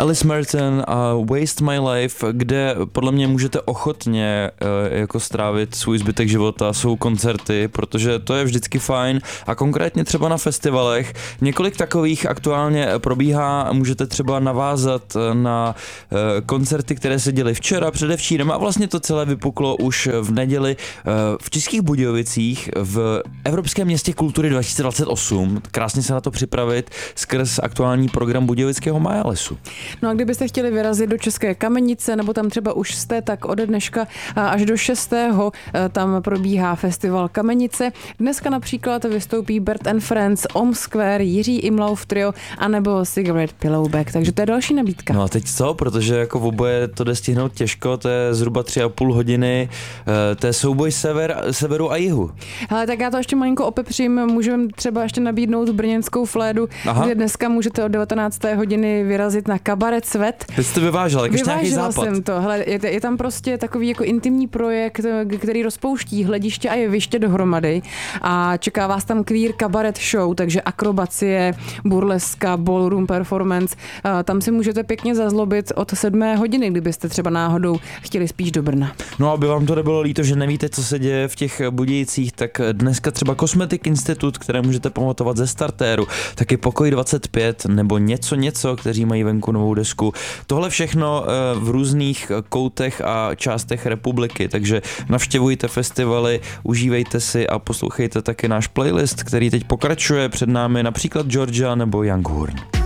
Alice Merton a Waste My Life, kde podle mě můžete ochotně jako strávit svůj zbytek života, jsou koncerty, protože to je vždycky fajn a konkrétně třeba na festivalech. Několik takových aktuálně probíhá, můžete třeba navázat na koncerty, které se děly včera, předevčírem a vlastně to celé vypuklo už v neděli v Českých Budějovicích v Evropském městě kultury 2028. Krásně se na to připravit skrz aktuální program Budějovického Majalesu. No a kdybyste chtěli vyrazit do České Kamenice, nebo tam třeba už jste, tak ode dneška až do 6. tam probíhá festival Kamenice. Dneska například vystoupí Bert and Friends, Om Square, Jiří Imlauf Trio, anebo Cigarette Pillowback, takže to je další nabídka. No a teď co? Protože jako v oboje to jde stihnout těžko, to je zhruba 3,5 hodiny, to je souboj severu a jihu. Hele, tak já to ještě malinko opepřím, můžeme třeba ještě nabídnout brněnskou flédu, kde dneska můžete od 19. hodiny vyrazit na kabaret Svet. Teď jste vyvážela, jak ještě nějaký západ. Jsem to. Hele, je tam prostě takový jako intimní projekt, který rozpouští hlediště a jeviště dohromady a čeká vás tam queer kabaret show, takže akrobacie, burleska, ballroom performance. Tam si můžete pěkně zazlobit od 7. hodiny, kdybyste třeba náhodou chtěli spíš do Brna. No, aby vám to nebylo líto, že nevíte, co se děje v těch Budějcích, tak dneska třeba Cosmetic Institute, které můžete pamatovat ze Startéru, taky Pokoj 25 nebo něco, kteří mají venku novou desku. Tohle všechno v různých koutech a částech republiky, takže navštěvujte festivaly, užívejte si a poslouchejte taky náš playlist, který teď pokračuje před námi například Georgia nebo Young Horn.